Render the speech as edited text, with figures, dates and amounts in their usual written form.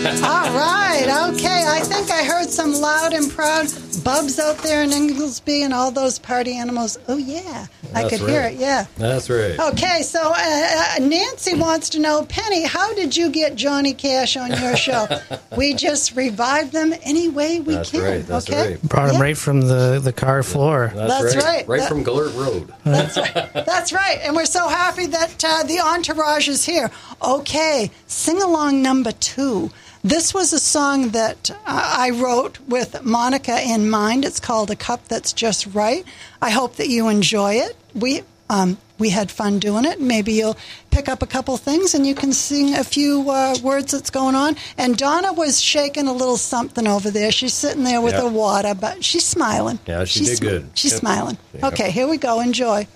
All right, okay. I think I heard some loud and proud bubs out there in Inglesby and all those party animals. Oh, yeah. I could hear it, yeah. That's right. Okay, so Nancy wants to know, Penny, how did you get Johnny Cash on your show? We just revived them any way we can. That's okay? right. Brought him right from the car floor. That's right. Right from Gellert Road. That's right. That's right. And we're so happy that the entourage is here. Okay, sing-along number 2. This was a song that I wrote with Monica in mind. It's called A Cup That's Just Right. I hope that you enjoy it. We had fun doing it. Maybe you'll pick up a couple things and you can sing a few words that's going on. And Donna was shaking a little something over there. She's sitting there with her water, but she's smiling. Yeah, she did good. She's smiling. Yeah. Okay, here we go. Enjoy.